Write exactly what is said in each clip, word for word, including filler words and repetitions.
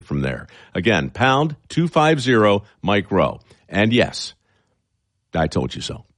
from there. Again, pound two fifty, Mike Rowe. And yes, I told you so.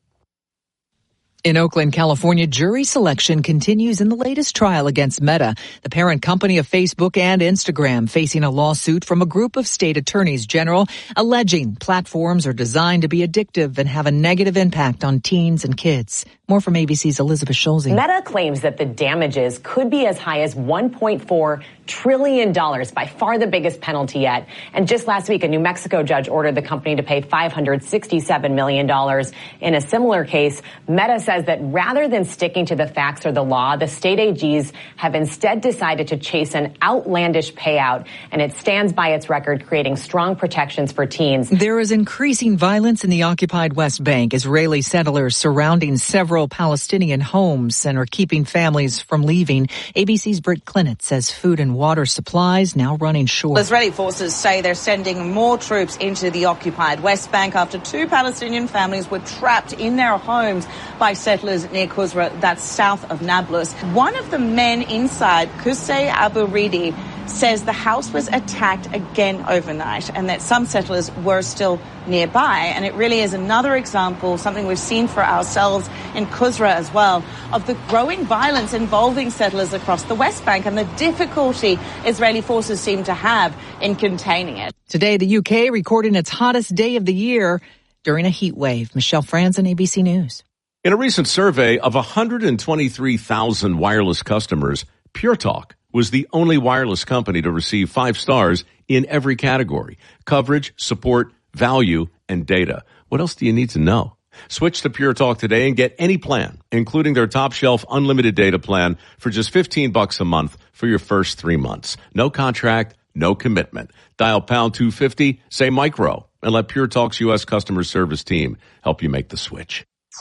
In Oakland, California, jury selection continues in the latest trial against Meta, the parent company of Facebook and Instagram, facing a lawsuit from a group of state attorneys general alleging platforms are designed to be addictive and have a negative impact on teens and kids. More from A B C's Elizabeth Schulze. Meta claims that the damages could be as high as one point four trillion dollars, by far the biggest penalty yet. And just last week, a New Mexico judge ordered the company to pay five hundred sixty-seven million dollars. In a similar case, Meta says that rather than sticking to the facts or the law, the state A Gs have instead decided to chase an outlandish payout, and it stands by its record, creating strong protections for teens. There is increasing violence in the occupied West Bank. Israeli settlers surrounding several Palestinian homes and are keeping families from leaving. A B C's Britt Clinett says food and water supplies now running short. Israeli forces say they're sending more troops into the occupied West Bank after two Palestinian families were trapped in their homes by settlers near Qusra, that's south of Nablus. One of the men inside, Qusay Abu Ridi, says the house was attacked again overnight and that some settlers were still nearby. And it really is another example, something we've seen for ourselves in Qusra as well, of the growing violence involving settlers across the West Bank and the difficulty Israeli forces seem to have in containing it. Today, the U K recording its hottest day of the year during a heat wave. Michelle Franzen, A B C News. In a recent survey of one hundred twenty-three thousand wireless customers, Pure Talk was the only wireless company to receive five stars in every category: coverage, support, value, and data. What else do you need to know? Switch to Pure Talk today and get any plan, including their top shelf unlimited data plan for just fifteen bucks a month for your first three months. No contract, no commitment. Dial pound two fifty, say Mike Rowe, and let Pure Talk's U S customer service team help you make the switch.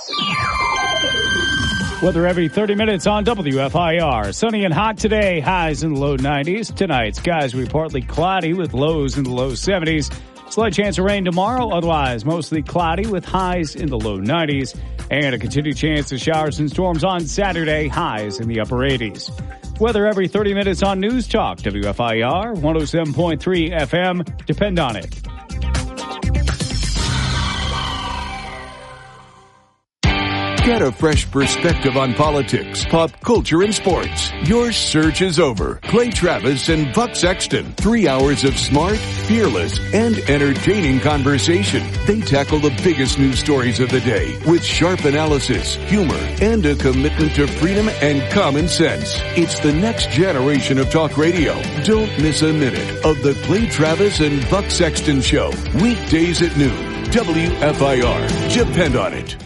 Weather every thirty minutes on W F I R. Sunny and hot today, highs in the low nineties. Tonight, skies will be partly cloudy with lows in the low seventies. Slight chance of rain tomorrow, otherwise mostly cloudy with highs in the low nineties. And a continued chance of showers and storms on Saturday, highs in the upper eighties. Weather every thirty minutes on News Talk, W F I R, one oh seven point three F M. Depend on it. Get a fresh perspective on politics, pop culture, and sports. Your search is over. Clay Travis and Buck Sexton. Three hours of smart, fearless, and entertaining conversation. They tackle the biggest news stories of the day with sharp analysis, humor, and a commitment to freedom and common sense. It's the next generation of talk radio. Don't miss a minute of the Clay Travis and Buck Sexton Show. Weekdays at noon. W F I R. Depend on it.